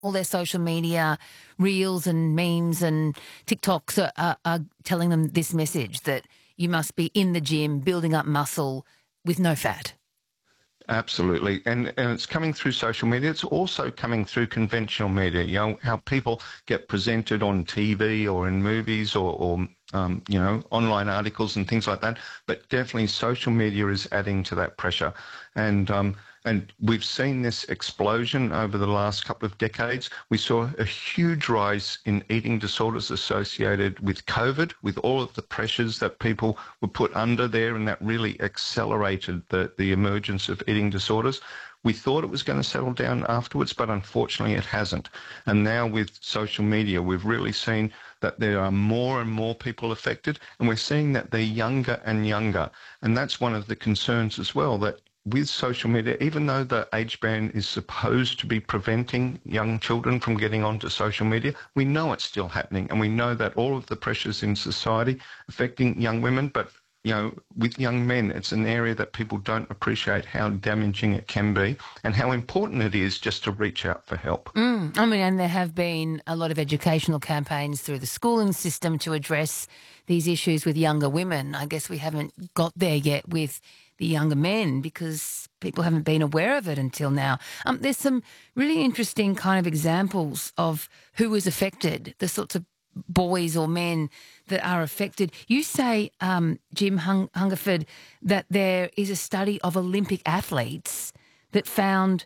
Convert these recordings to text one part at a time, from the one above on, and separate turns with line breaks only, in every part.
all their social media reels and memes and TikToks are telling them this message that you must be in the gym, building up muscle with no fat.
Absolutely. And it's coming through social media. It's also coming through conventional media, how people get presented on TV or in movies or online articles and things like that. But definitely social media is adding to that pressure. And we've seen this explosion over the last couple of decades. We saw a huge rise in eating disorders associated with COVID, with all of the pressures that people were put under there, and that really accelerated the emergence of eating disorders. We thought it was going to settle down afterwards, but unfortunately it hasn't. And now with social media, we've really seen that there are more and more people affected, and we're seeing that they're younger and younger. And that's one of the concerns as well, that with social media, even though the age ban is supposed to be preventing young children from getting onto social media, we know it's still happening, and we know that all of the pressures in society affecting young women, but with young men, it's an area that people don't appreciate how damaging it can be and how important it is just to reach out for help.
And there have been a lot of educational campaigns through the schooling system to address these issues with younger women. I guess we haven't got there yet with the younger men because people haven't been aware of it until now. There's some really interesting kind of examples of who was affected, the sorts of boys or men that are affected. You say, Jim Hungerford, that there is a study of Olympic athletes that found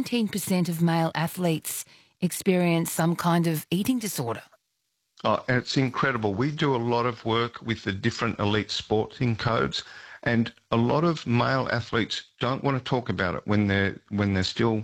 19% of male athletes experience some kind of eating disorder.
Oh, and it's incredible. We do a lot of work with the different elite sporting codes, and a lot of male athletes don't want to talk about it when they're still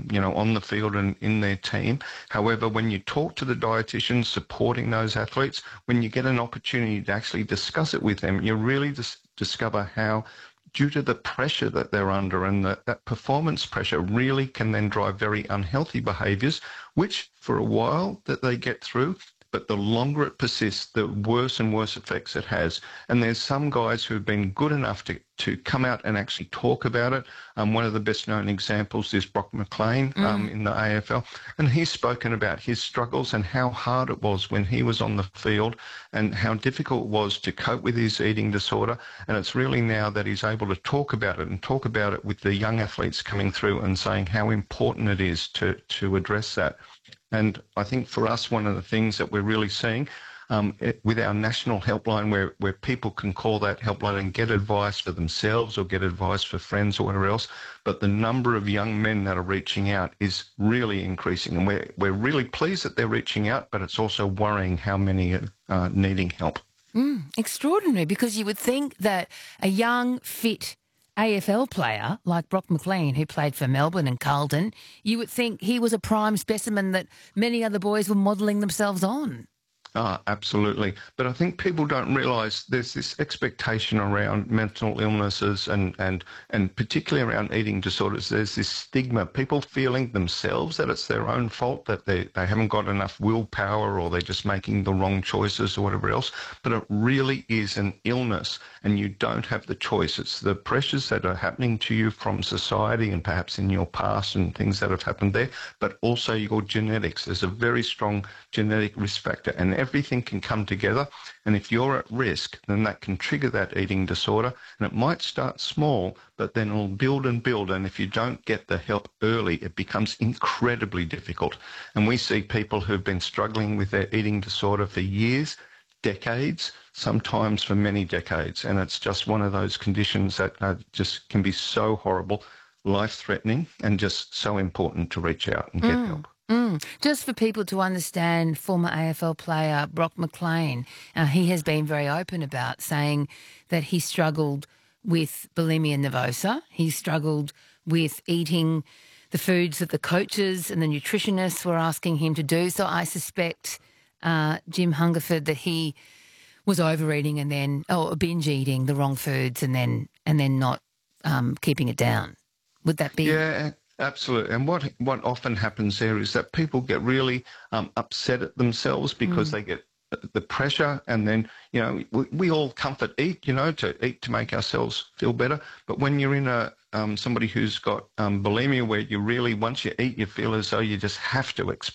on the field and in their team. However, when you talk to the dietitians supporting those athletes, when you get an opportunity to actually discuss it with them, you really discover how, due to the pressure that they're under and that performance pressure really can then drive very unhealthy behaviours, which for a while that they get through, but the longer it persists, the worse and worse effects it has. And there's some guys who have been good enough to come out and actually talk about it. One of the best known examples is Brock McLean in the AFL. And he's spoken about his struggles and how hard it was when he was on the field and how difficult it was to cope with his eating disorder. And it's really now that he's able to talk about it and talk about it with the young athletes coming through and saying how important it is to address that. And I think for us, one of the things that we're really seeing with our national helpline, where people can call that helpline and get advice for themselves or get advice for friends or whatever else, but the number of young men that are reaching out is really increasing. And we're really pleased that they're reaching out, but it's also worrying how many are needing help.
Extraordinary, because you would think that a young, fit AFL player like Brock McLean, who played for Melbourne and Carlton, you would think he was a prime specimen that many other boys were modelling themselves on.
Absolutely. But I think people don't realise there's this expectation around mental illnesses and particularly around eating disorders. There's this stigma, people feeling themselves that it's their own fault, that they haven't got enough willpower or they're just making the wrong choices or whatever else. But it really is an illness and you don't have the choice. It's the pressures that are happening to you from society and perhaps in your past and things that have happened there, but also your genetics. There's a very strong genetic risk factor, and everything can come together. And if you're at risk, then that can trigger that eating disorder. And it might start small, but then it'll build and build. And if you don't get the help early, it becomes incredibly difficult. And we see people who've been struggling with their eating disorder for years, decades, sometimes for many decades. And it's just one of those conditions that just can be so horrible, life-threatening, and just so important to reach out and get help.
Just for people to understand, former AFL player Brock McLean, he has been very open about saying that he struggled with bulimia nervosa. He struggled with eating the foods that the coaches and the nutritionists were asking him to do. So I suspect, Jim Hungerford, that he was overeating and then binge eating the wrong foods and then not keeping it down. Would that be?
Yeah. Absolutely. And what often happens there is that people get really upset at themselves because they get the pressure, and then, we all comfort eat, to eat to make ourselves feel better. But when you're in somebody who's got bulimia, where you really, once you eat, you feel as though you just have to